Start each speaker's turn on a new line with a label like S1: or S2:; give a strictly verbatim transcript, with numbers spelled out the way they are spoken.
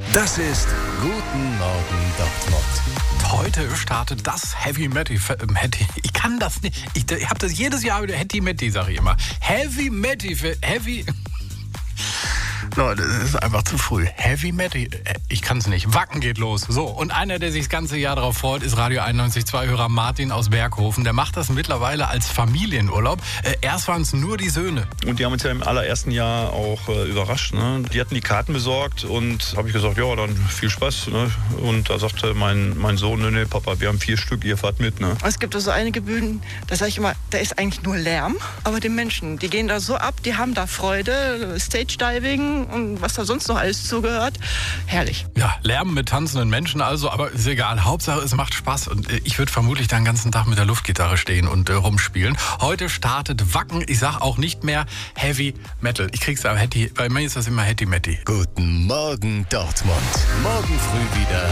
S1: Das ist Guten Morgen Dortmund.
S2: Heute startet das Heavy Metal. Ich kann das nicht. Ich, ich habe das jedes Jahr wieder Heavy Metal, sage ich immer. Heavy Metal. Heavy. Leute, das ist einfach zu früh. Heavy Metal, ich kann es nicht. Wacken geht los. So, und einer, der sich das ganze Jahr darauf freut, ist Radio einundneunzig Komma zwei-Hörer Martin aus Berghofen. Der macht das mittlerweile als Familienurlaub. Äh, erst waren es nur die Söhne.
S3: Und die haben uns ja im allerersten Jahr auch äh, überrascht. Ne? Die hatten die Karten besorgt und habe ich gesagt, ja, dann viel Spaß. Ne? Und da sagte mein, mein Sohn, nee, nee, Papa, wir haben vier Stück, ihr fahrt mit. Ne?
S4: Es gibt so einige Bühnen, da sage ich immer, da ist eigentlich nur Lärm. Aber die Menschen, die gehen da so ab, die haben da Freude, Stage-Diving und was da sonst noch alles zugehört. Herrlich.
S2: Ja, Lärm mit tanzenden Menschen also, aber ist egal. Hauptsache, es macht Spaß. Und äh, ich würde vermutlich den ganzen Tag mit der Luftgitarre stehen und äh, rumspielen. Heute startet Wacken. Ich sage auch nicht mehr Heavy Metal. Ich krieg's aber Heavy, bei mir ist das immer Heavy Metal.
S1: Guten Morgen Dortmund. Morgen früh wieder